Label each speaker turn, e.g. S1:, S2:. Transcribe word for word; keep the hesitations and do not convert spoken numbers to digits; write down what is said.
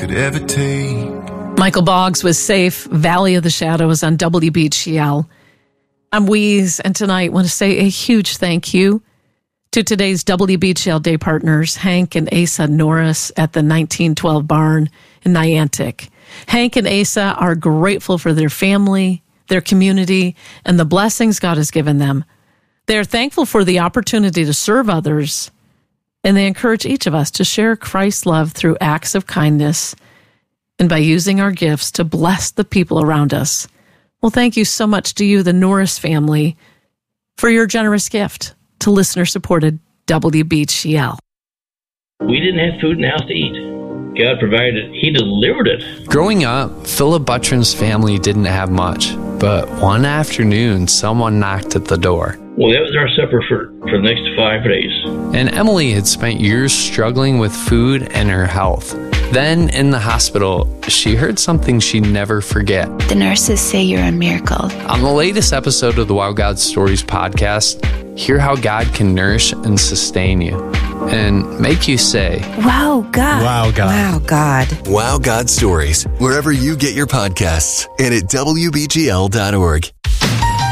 S1: could ever take.
S2: Michael Boggs was Safe, Valley of the Shadows on W B G L. I'm Weeze, and tonight I want to say a huge thank you to today's W B G L Day partners, Hank and Asa Norris at the nineteen twelve Barn in Niantic. Hank and Asa are grateful for their family, their community, and the blessings God has given them. They're thankful for the opportunity to serve others, and they encourage each of us to share Christ's love through acts of kindness and by using our gifts to bless the people around us. Well, thank you so much to you, the Norris family, for your generous gift to listener-supported W B G L.
S3: We didn't have food in the house to eat. God provided it. He delivered it.
S4: Growing up, Philip Butron's family didn't have much, but one afternoon, someone knocked at the door.
S3: Well, that was our supper for, for the next five days.
S4: And Emily had spent years struggling with food and her health. Then, in the hospital, she heard something she'd never forget.
S5: The nurses say you're a miracle.
S4: On the latest episode of the Wow God Stories podcast, hear how God can nourish and sustain you and make you say,
S5: Wow, God.
S6: Wow, God.
S5: Wow, God.
S7: Wow God Stories, wherever you get your podcasts and at W B G L dot org.